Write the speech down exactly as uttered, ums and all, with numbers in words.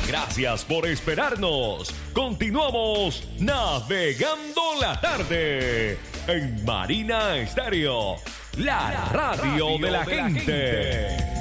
Gracias por esperarnos. Continuamos navegando la tarde en Marina Estéreo, la, la radio, radio de la, de la gente. gente.